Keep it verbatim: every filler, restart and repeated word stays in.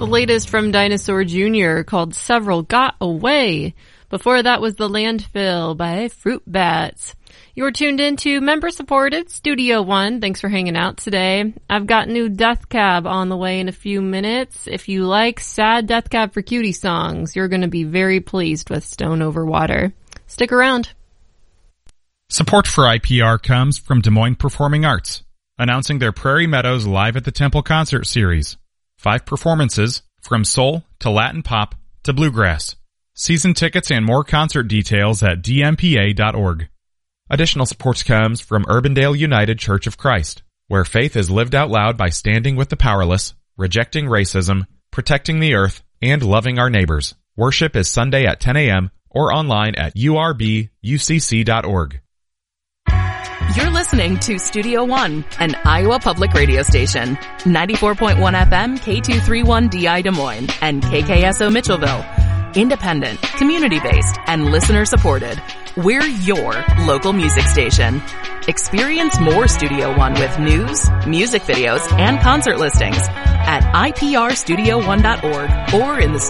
the latest from Dinosaur Junior called Several Got Away. Before that was The Landfill by Fruit Bats. You're tuned into member-supported Studio One. Thanks for hanging out today. I've got new Death Cab on the way in a few minutes. If you like sad Death Cab for Cutie songs, you're going to be very pleased with Stone Over Water. Stick around. Support for I P R comes from Des Moines Performing Arts, announcing their Prairie Meadows Live at the Temple concert series. Five performances, from soul to Latin pop to bluegrass. Season tickets and more concert details at d m p a dot org. Additional support comes from Urbandale United Church of Christ, where faith is lived out loud by standing with the powerless, rejecting racism, protecting the earth, and loving our neighbors. Worship is Sunday at ten a.m. or online at u r b u c c dot org. You're listening to Studio One, an Iowa public radio station. ninety-four point one F M, K two thirty-one D I Des Moines, and K K S O Mitchellville. Independent, community-based, and listener-supported. We're your local music station. Experience more Studio One with news, music videos, and concert listings at i p r studio one dot org or in the